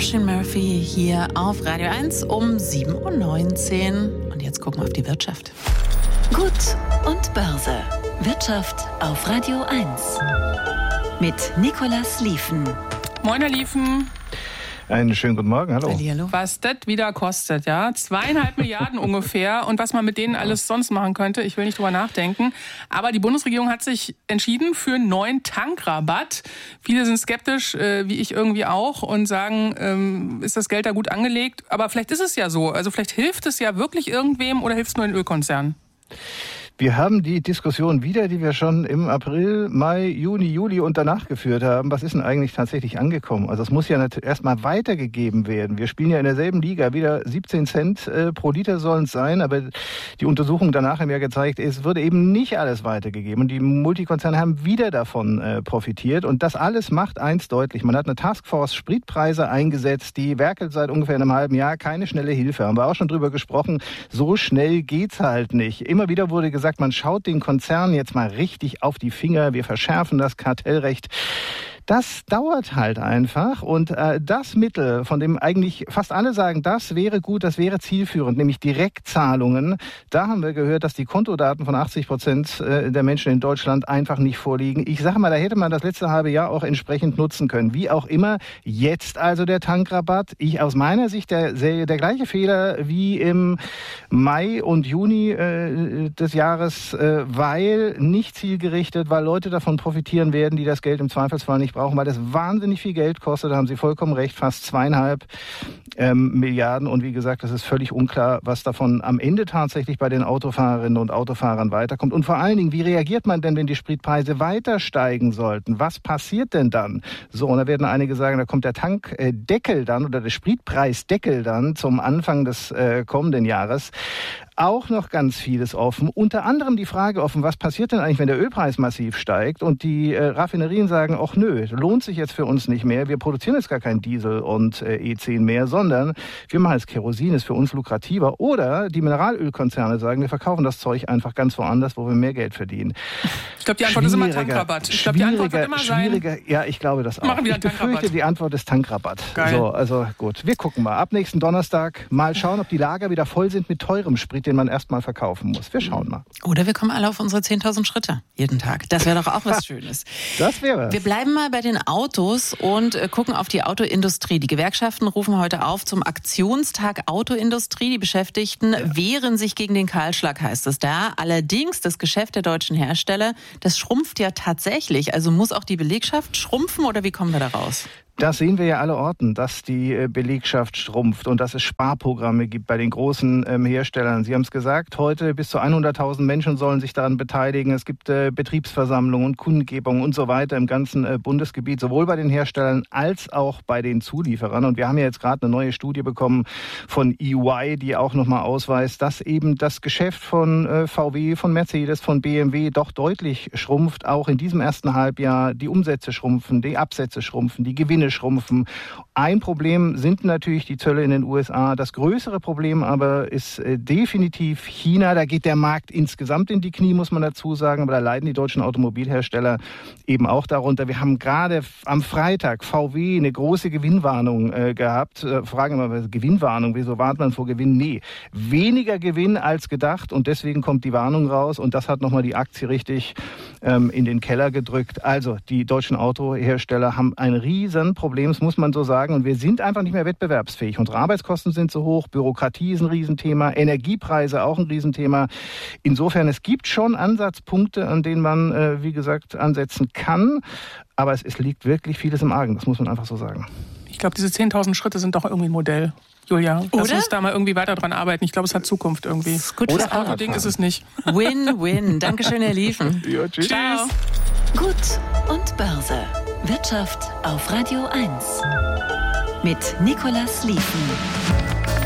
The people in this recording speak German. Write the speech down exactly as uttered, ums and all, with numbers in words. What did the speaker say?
Oisin Murphy hier auf Radio eins um sieben Uhr neunzehn. Und jetzt gucken wir auf die Wirtschaft. Gut und Börse. Wirtschaft auf Radio eins. Mit Nicolas Lieven. Moin, Herr Lieven. Einen schönen guten Morgen, hallo. Hallihallo. Was das wieder kostet, ja? Zweieinhalb Milliarden ungefähr. Und was man mit denen alles sonst machen könnte, ich will nicht drüber nachdenken. Aber die Bundesregierung hat sich entschieden für einen neuen Tankrabatt. Viele sind skeptisch, äh, wie ich irgendwie auch, und sagen, ähm, ist das Geld da gut angelegt? Aber vielleicht ist es ja so. Also vielleicht hilft es ja wirklich irgendwem oder hilft es nur den Ölkonzernen? Wir haben die Diskussion wieder, die wir schon im April, Mai, Juni, Juli und danach geführt haben. Was ist denn eigentlich tatsächlich angekommen? Also es muss ja erstmal weitergegeben werden. Wir spielen ja in derselben Liga. Wieder siebzehn Cent äh, pro Liter sollen es sein. Aber die Untersuchungen danach haben ja gezeigt, es wurde eben nicht alles weitergegeben. Und die Multikonzerne haben wieder davon äh, profitiert. Und das alles macht eins deutlich. Man hat eine Taskforce Spritpreise eingesetzt. Die werkelt seit ungefähr einem halben Jahr. Keine schnelle Hilfe. Haben wir auch schon drüber gesprochen. So schnell geht's halt nicht. Immer wieder wurde gesagt, man schaut den Konzernen jetzt mal richtig auf die Finger, wir verschärfen das Kartellrecht. Das dauert halt einfach und äh, das Mittel, von dem eigentlich fast alle sagen, das wäre gut, das wäre zielführend, nämlich Direktzahlungen. Da haben wir gehört, dass die Kontodaten von achtzig Prozent der Menschen in Deutschland einfach nicht vorliegen. Ich sage mal, da hätte man das letzte halbe Jahr auch entsprechend nutzen können. Wie auch immer, jetzt also der Tankrabatt. Ich aus meiner Sicht der, der gleiche Fehler wie im Mai und Juni äh, des Jahres, äh, weil nicht zielgerichtet, weil Leute davon profitieren werden, die das Geld im Zweifelsfall nicht brauchen, weil das wahnsinnig viel Geld kostet. Da haben Sie vollkommen recht, fast zweieinhalb ähm, Milliarden. Und wie gesagt, das ist völlig unklar, was davon am Ende tatsächlich bei den Autofahrerinnen und Autofahrern weiterkommt. Und vor allen Dingen, wie reagiert man denn, wenn die Spritpreise weiter steigen sollten? Was passiert denn dann? So, und da werden einige sagen, da kommt der Tankdeckel dann oder der Spritpreisdeckel dann zum Anfang des äh, kommenden Jahres. Auch noch ganz vieles offen. Unter anderem die Frage offen, was passiert denn eigentlich, wenn der Ölpreis massiv steigt und die äh, Raffinerien sagen, ach nö, lohnt sich jetzt für uns nicht mehr. Wir produzieren jetzt gar kein Diesel und äh, E zehn mehr, sondern wir machen jetzt Kerosin, ist für uns lukrativer. Oder die Mineralölkonzerne sagen, wir verkaufen das Zeug einfach ganz woanders, wo wir mehr Geld verdienen. Ich glaube, die Antwort ist immer Tankrabatt. Ich glaube, die Antwort wird immer sein. Ja, ich glaube das auch. Machen wir ich befürchte, die Antwort ist Tankrabatt. Geil. So, also gut, wir gucken mal. Ab nächsten Donnerstag mal schauen, ob die Lager wieder voll sind mit teurem Sprit, den man erstmal verkaufen muss. Wir schauen mal. Oder wir kommen alle auf unsere zehntausend Schritte jeden Tag. Das wäre doch auch was Schönes. Das wäre. Wir bleiben mal bei den Autos und äh, gucken auf die Autoindustrie. Die Gewerkschaften rufen heute auf zum Aktionstag Autoindustrie. Die Beschäftigten ja. wehren sich gegen den Kahlschlag, heißt es da. Allerdings, das Geschäft der deutschen Hersteller, das schrumpft ja tatsächlich. Also muss auch die Belegschaft schrumpfen oder wie kommen wir da raus? Das sehen wir ja alle Orten, dass die Belegschaft schrumpft und dass es Sparprogramme gibt bei den großen ähm, Herstellern. Sie haben es gesagt, heute bis zu hunderttausend Menschen sollen sich daran beteiligen. Es gibt äh, Betriebsversammlungen und Kundgebungen und so weiter im ganzen äh, Bundesgebiet, sowohl bei den Herstellern als auch bei den Zulieferern. Und wir haben ja jetzt gerade eine neue Studie bekommen von E Y, die auch nochmal ausweist, dass eben das Geschäft von äh, V W, von Mercedes, von B M W doch deutlich schrumpft. Auch in diesem ersten Halbjahr die Umsätze schrumpfen, die Absätze schrumpfen, die Gewinne schrumpfen. Ein Problem sind natürlich die Zölle in den U S A. Das größere Problem aber ist äh, definitiv China. Da geht der Markt insgesamt in die Knie, muss man dazu sagen. Aber da leiden die deutschen Automobilhersteller eben auch darunter. Wir haben gerade am Freitag V W eine große Gewinnwarnung äh, gehabt. Äh, fragen wir mal, Gewinnwarnung, wieso warnt man vor Gewinn? Nee, weniger Gewinn als gedacht und deswegen kommt die Warnung raus und das hat nochmal die Aktie richtig ähm, in den Keller gedrückt. Also die deutschen Autohersteller haben ein riesen Problem, das muss man so sagen. Und wir sind einfach nicht mehr wettbewerbsfähig. Unsere Arbeitskosten sind so hoch, Bürokratie ist ein Riesenthema, Energiepreise auch ein Riesenthema. Insofern, es gibt schon Ansatzpunkte, an denen man, äh, wie gesagt, ansetzen kann. Aber es, es liegt wirklich vieles im Argen, das muss man einfach so sagen. Ich glaube, diese zehntausend Schritte sind doch irgendwie ein Modell. Julia, lass uns da mal irgendwie weiter dran arbeiten. Ich glaube, es hat Zukunft irgendwie. Das gut das Autoding ist es nicht. Win-win. Dankeschön, Herr Lieven. Ja, tschüss. Ciao. Gut und Börse. Wirtschaft auf Radio eins. Mit Nicolas Lieven.